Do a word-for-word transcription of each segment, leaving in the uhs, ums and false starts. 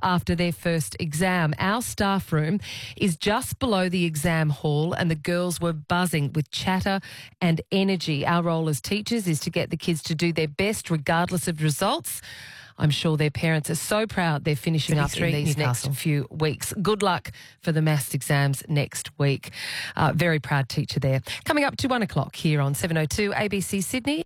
after their first exam. Our staff room is just below the exam hall and the girls were buzzing with chatter and energy. Our role as teachers is to get the kids to do their best regardless of results. I'm sure their parents are so proud they're finishing up in these Newcastle. next few weeks. Good luck for the maths exams next week. Uh, very proud teacher there. Coming up to one o'clock here on seven oh two A B C Sydney.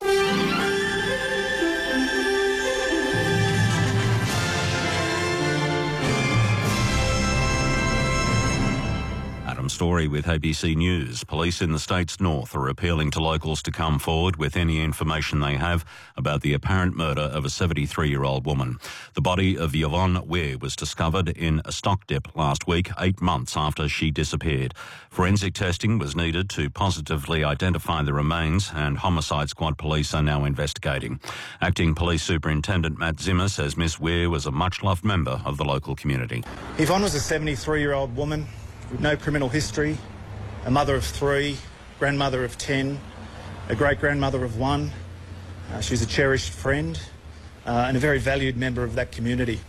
Story with A B C News. Police in the state's north are appealing to locals to come forward with any information they have about the apparent murder of a seventy-three-year-old woman. The body of Yvonne Weir was discovered in a stock dip last week, eight months after she disappeared. Forensic testing was needed to positively identify the remains, and Homicide Squad police are now investigating. Acting Police Superintendent Matt Zimmer says Miss Weir was a much-loved member of the local community. Yvonne was a seventy-three-year-old woman with no criminal history, a mother of three, grandmother of ten, a great-grandmother of one. Uh, she was a cherished friend uh, and a very valued member of that community.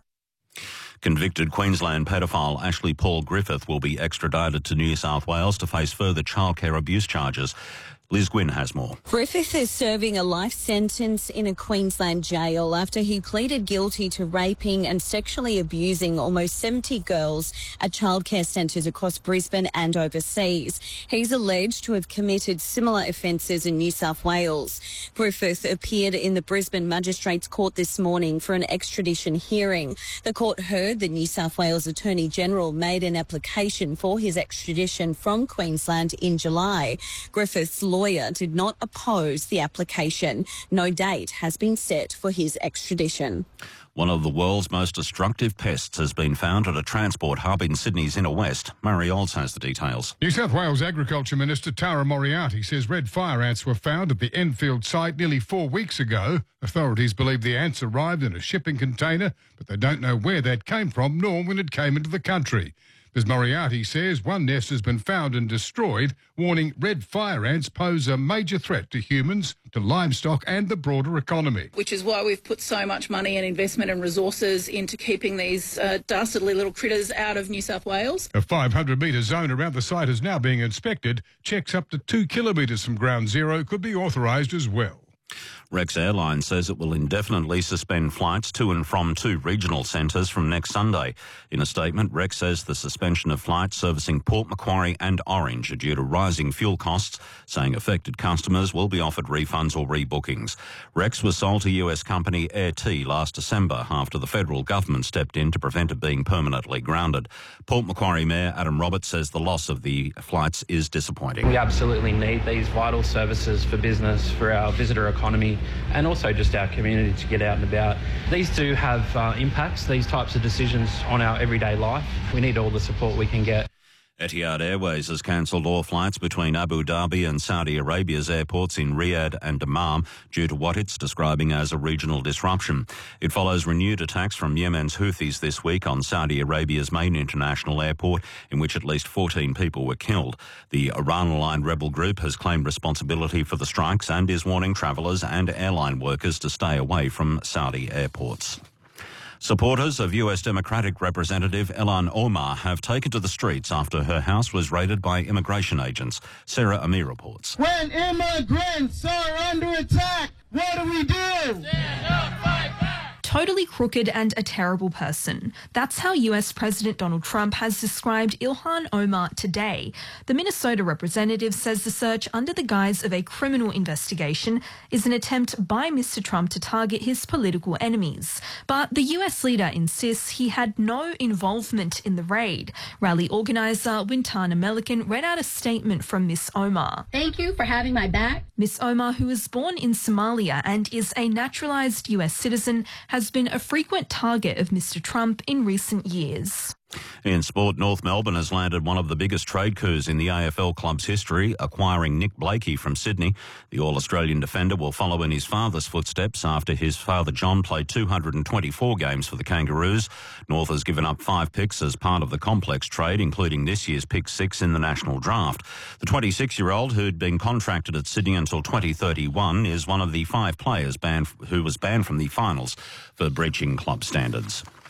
Convicted Queensland paedophile Ashley Paul Griffith will be extradited to New South Wales to face further childcare abuse charges. Liz Gwynn has more. Griffith is serving a life sentence in a Queensland jail after he pleaded guilty to raping and sexually abusing almost seventy girls at childcare centres across Brisbane and overseas. He's alleged to have committed similar offences in New South Wales. Griffith appeared in the Brisbane Magistrates Court this morning for an extradition hearing. The court heard the New South Wales Attorney General made an application for his extradition from Queensland in July. Griffith's lawyer did not oppose the application. No date has been set for his extradition. One of the world's most destructive pests has been found at a transport hub in Sydney's inner west. Murray Olds has the details. New South Wales Agriculture Minister Tara Moriarty says red fire ants were found at the Enfield site nearly four weeks ago. Authorities believe the ants arrived in a shipping container, but they don't know where that came from nor when it came into the country. As Moriarty says, one nest has been found and destroyed, warning red fire ants pose a major threat to humans, to livestock and the broader economy. Which is why we've put so much money and investment and resources into keeping these uh, dastardly little critters out of New South Wales. A five hundred metre zone around the site is now being inspected. Checks up to two kilometres from ground zero could be authorised as well. Rex Airlines says it will indefinitely suspend flights to and from two regional centres from next Sunday. In a statement, Rex says the suspension of flights servicing Port Macquarie and Orange are due to rising fuel costs, saying affected customers will be offered refunds or rebookings. Rex was sold to U S company Air T last December after the federal government stepped in to prevent it being permanently grounded. Port Macquarie Mayor Adam Roberts says the loss of the flights is disappointing. We absolutely need these vital services for business, for our visitor economy, and also just our community to get out and about. These do have uh, impacts, these types of decisions, on our everyday life. We need all the support we can get. Etihad Airways has cancelled all flights between Abu Dhabi and Saudi Arabia's airports in Riyadh and Dammam due to what it's describing as a regional disruption. It follows renewed attacks from Yemen's Houthis this week on Saudi Arabia's main international airport, in which at least fourteen people were killed. The Iran-aligned rebel group has claimed responsibility for the strikes and is warning travellers and airline workers to stay away from Saudi airports. Supporters of U S Democratic Representative Ilhan Omar have taken to the streets after her house was raided by immigration agents. Sarah Amir reports. When immigrants are under attack, what do we do? Stand up, fight back. Totally crooked and a terrible person. That's how U S President Donald Trump has described Ilhan Omar today. The Minnesota representative says the search under the guise of a criminal investigation is an attempt by Mister Trump to target his political enemies. But the U S leader insists he had no involvement in the raid. Rally organiser Wintana Melican read out a statement from Miss Omar. Thank you for having my back. Miss Omar, who was born in Somalia and is a naturalised U S citizen, has been a frequent target of Mister Trump in recent years. In sport, North Melbourne has landed one of the biggest trade coups in the A F L club's history, acquiring Nick Blakey from Sydney. The All-Australian defender will follow in his father's footsteps after his father John played two hundred twenty-four games for the Kangaroos. North has given up five picks as part of the complex trade, including this year's pick six in the national draft. The twenty-six-year-old, who'd been contracted at Sydney until twenty thirty-one, is one of the five players banned who was banned from the finals for breaching club standards.